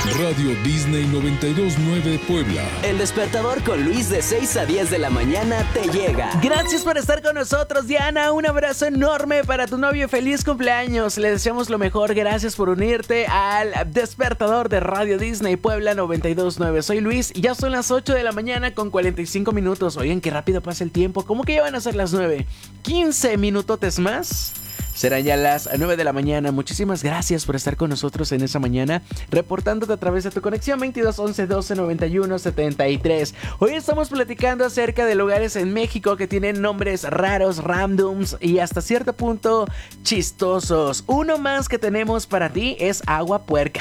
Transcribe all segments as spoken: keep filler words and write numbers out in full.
Radio Disney noventa y dos punto nueve Puebla. El despertador con Luis de seis a diez de la mañana te llega. Gracias por estar con nosotros, Diana. Un abrazo enorme para tu novio. Feliz cumpleaños. Le deseamos lo mejor. Gracias por unirte al despertador de Radio Disney Puebla noventa y dos punto nueve. Soy Luis y ya son las ocho de la mañana con cuarenta y cinco minutos. Oigan, qué rápido pasa el tiempo. ¿Cómo que ya van a ser las nueve? quince minutotes más. Serán ya las nueve de la mañana. Muchísimas gracias por estar con nosotros en esa mañana, reportándote a través de tu conexión veintidós once doce noventa y uno setenta y tres. Hoy estamos platicando acerca de lugares en México que tienen nombres raros, randoms y hasta cierto punto chistosos. Uno más que tenemos para ti es Agua Puerca.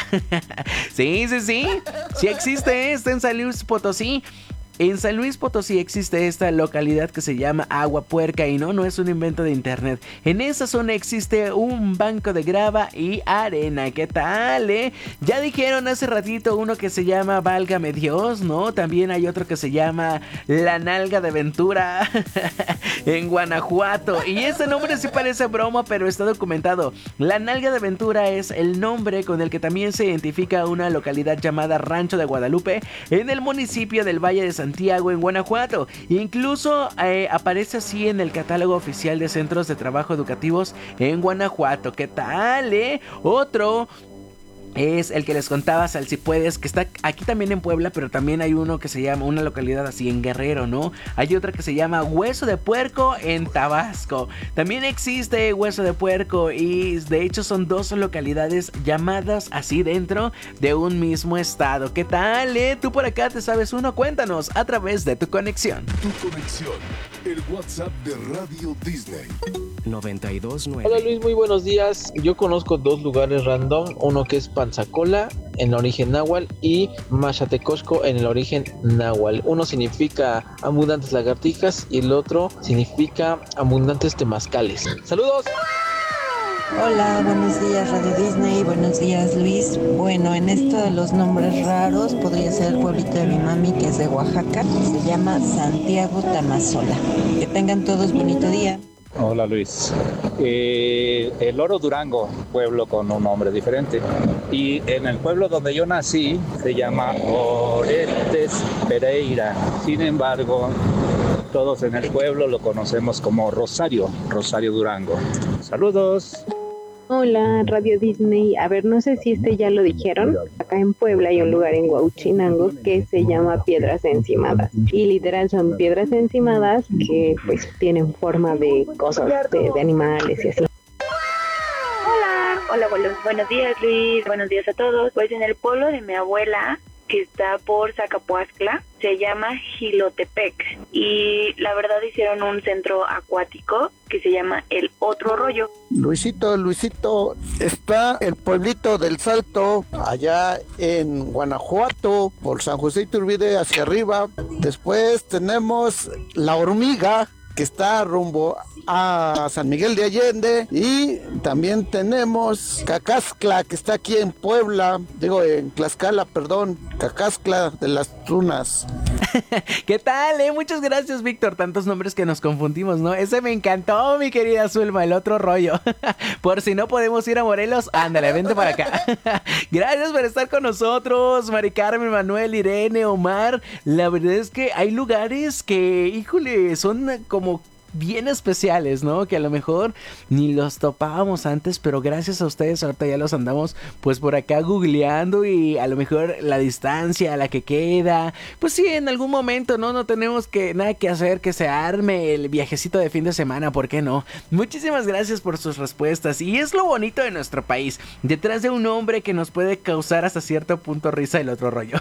Sí, sí, sí. Sí existe, está en San Luis Potosí. En San Luis Potosí existe esta localidad que se llama Agua Puerca y no, no es un invento de internet. En esa zona existe un banco de grava y arena. ¿Qué tal, eh? Ya dijeron hace ratito uno que se llama Válgame Dios, ¿no? También hay otro que se llama La Nalga de Ventura en Guanajuato. Y ese nombre sí parece broma, pero está documentado. La Nalga de Ventura es el nombre con el que también se identifica una localidad llamada Rancho de Guadalupe en el municipio del Valle de Santiago, en Guanajuato. Incluso eh, aparece así en el catálogo oficial de centros de trabajo educativos en Guanajuato. ¿Qué tal, eh? Otro es el que les contaba, Sal Si Puedes, que está aquí también en Puebla, pero también hay uno que se llama, una localidad así en Guerrero, ¿no? Hay otra que se llama Hueso de Puerco en Tabasco. También existe Hueso de Puerco y de hecho son dos localidades llamadas así dentro de un mismo estado. ¿Qué tal, eh? Tú por acá te sabes uno, cuéntanos a través de tu conexión. Tu conexión, el WhatsApp de Radio Disney. noventa y dos punto nueve. Hola Luis, muy buenos días. Yo conozco dos lugares random, uno que es Panzacola en el origen náhuatl y Maxatecosco en el origen náhuatl. Uno significa abundantes lagartijas y el otro significa abundantes temazcales. ¡Saludos! Hola, buenos días Radio Disney, buenos días Luis. Bueno, en esto de los nombres raros podría ser el pueblito de mi mami que es de Oaxaca, se llama Santiago Tamazola. Que tengan todos bonito día. Hola Luis, eh, el Oro Durango, pueblo con un nombre diferente, y en el pueblo donde yo nací se llama Orestes Pereira. Sin embargo, todos en el pueblo lo conocemos como Rosario, Rosario Durango. Saludos. Hola, Radio Disney. A ver, no sé si este ya lo dijeron. Acá en Puebla hay un lugar en Huauchinango que se llama Piedras Encimadas. Y literal son piedras encimadas que pues tienen forma de cosas, de, de animales y así. Hola, hola, buenos, buenos días Luis, buenos días a todos. Pues en el pueblo de mi abuela, que está por Zacapuazcla, se llama Jilotepec y la verdad hicieron un centro acuático que se llama El Otro Rollo. Luisito, Luisito, está el pueblito del Salto, allá en Guanajuato, por San José Iturbide hacia arriba. Después tenemos La Hormiga, que está rumbo a San Miguel de Allende, y también tenemos Cacascla, que está aquí en Puebla, digo en Tlaxcala, perdón, Cacascla de las Tunas. ¿Qué tal, eh? Muchas gracias, Víctor. Tantos nombres que nos confundimos, ¿no? Ese me encantó, mi querida Zulma, El Otro Rollo. Por si no podemos ir a Morelos, ándale, vente para acá. Gracias por estar con nosotros, Mari Carmen, Manuel, Irene, Omar. La verdad es que hay lugares que, híjole, son como bien especiales, ¿no? Que a lo mejor ni los topábamos antes, pero gracias a ustedes ahorita ya los andamos pues por acá googleando y a lo mejor la distancia a la que queda, pues sí, en algún momento, ¿no? No tenemos que nada que hacer, que se arme el viajecito de fin de semana, ¿por qué no? Muchísimas gracias por sus respuestas y es lo bonito de nuestro país, detrás de un hombre que nos puede causar hasta cierto punto risa, El Otro Rollo.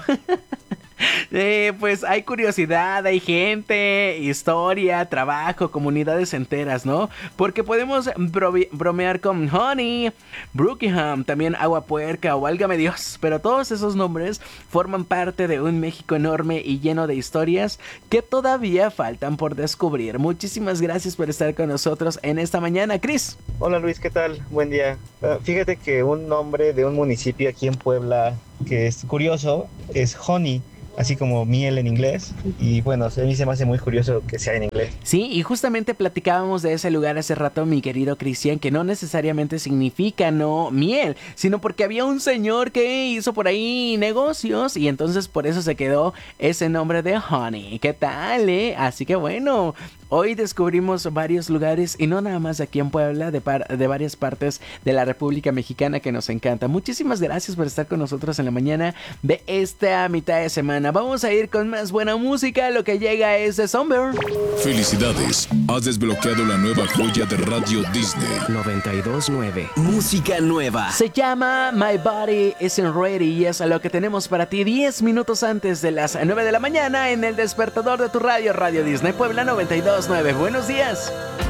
Eh, pues hay curiosidad, hay gente, historia, trabajo, comunidades enteras, ¿no? Porque podemos bro- bromear con Honey, Brookingham, también Agua Puerca o Válgame Dios, pero todos esos nombres forman parte de un México enorme y lleno de historias que todavía faltan por descubrir. Muchísimas gracias por estar con nosotros en esta mañana, Chris. Hola Luis, ¿qué tal? Buen día. Uh, fíjate que un nombre de un municipio aquí en Puebla que es curioso es Honey. así como miel en inglés. Y bueno, a mí se me hace muy curioso que sea en inglés. Sí, y justamente platicábamos de ese lugar hace rato, mi querido Cristian, que no necesariamente significa no miel, sino porque había un señor que hizo por ahí negocios y entonces por eso se quedó ese nombre de Honey. ¿Qué tal, eh? Así que bueno, hoy descubrimos varios lugares y no nada más aquí en Puebla, de, par de varias partes de la República Mexicana que nos encanta. Muchísimas gracias por estar con nosotros en la mañana de esta mitad de semana. Vamos a ir con más buena música. Lo que llega es de Somber. Felicidades, has desbloqueado la nueva joya de Radio Disney. noventa y dos nueve. Música nueva. Se llama My Body Isn't Ready y es lo que tenemos para ti diez minutos antes de las nueve de la mañana en el despertador de tu radio, Radio Disney Puebla noventa y dos nueve. Buenos días.